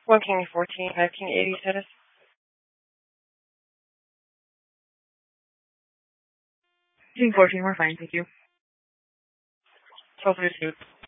1 King 14, 1980 status. King 14, we're fine, thank you. 1232.